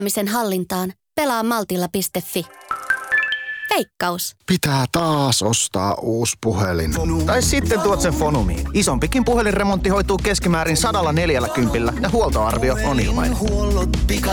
hallintaan. Pelaa Maltilla.fi. Veikkaus. Pitää taas ostaa uusi puhelin. Tai sitten tuot sen Fonumiin. Isompikin puhelinremontti hoituu keskimäärin 140 ja huoltoarvio on ilmainen.